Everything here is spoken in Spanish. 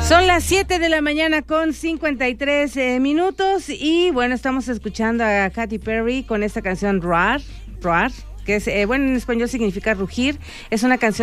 Son las 7 de la mañana con 53 minutos y bueno, estamos escuchando a Katy Perry con esta canción Roar, que es, bueno, en español significa rugir. Es una canción